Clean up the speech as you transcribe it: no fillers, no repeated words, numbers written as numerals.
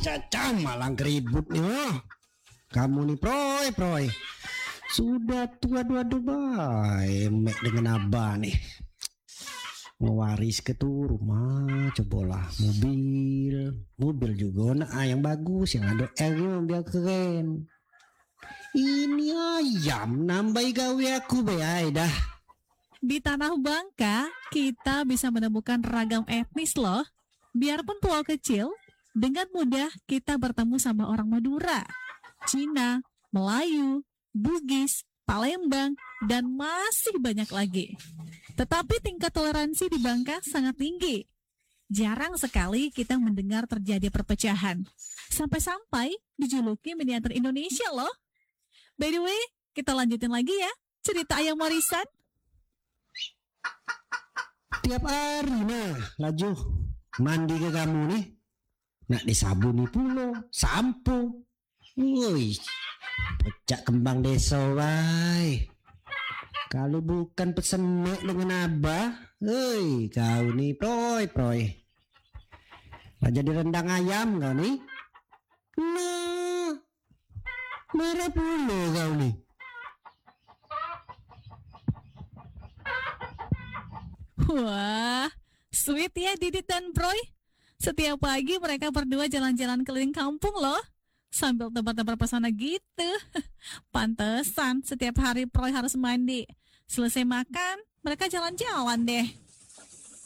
Caca malang keribut nih. Oh. Kamu nih Proy. Sudah tua baik dengan abah nih. Ngewaris ke tuh rumah, cobalah mobil juga nah yang bagus, yang ada airnya biar keren. Ini ayam nambah gawe aku be dah. Di Tanah Bangka, kita bisa menemukan ragam etnis loh. Biarpun pulau kecil, dengan mudah kita bertemu sama orang Madura, Cina, Melayu, Bugis, Palembang, dan masih banyak lagi. Tetapi tingkat toleransi di Bangka sangat tinggi. Jarang sekali kita mendengar terjadi perpecahan. Sampai-sampai dijuluki miniatur Indonesia loh. By the way, kita lanjutin lagi ya cerita ayam warisan. Tiap hari nah laju mandi ke kamu nih. Nak disabuni pulo, sampo. Woi, pecah kembang desa wai. Kalau bukan pesen mek dengan abah, hei kau nih Proy. Lah jadi rendang ayam kau nih. Nah, marah pula kau nih. Wah, sweet ya Didit dan Proy. Setiap pagi mereka berdua jalan-jalan keliling kampung loh. Sambil tebar-tebar pesona gitu. Pantesan setiap hari Proy harus mandi. Selesai makan, mereka jalan-jalan deh.